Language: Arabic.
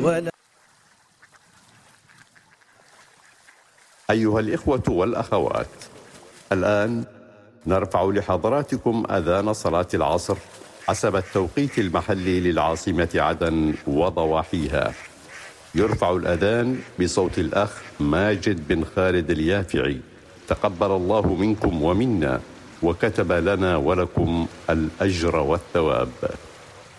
أيها الإخوة والأخوات، الآن نرفع لحضراتكم أذان صلاة العصر حسب التوقيت المحلي للعاصمة عدن وضواحيها. يرفع الأذان بصوت الأخ ماجد بن خالد اليافعي، تقبل الله منكم ومنا وكتب لنا ولكم الأجر والثواب.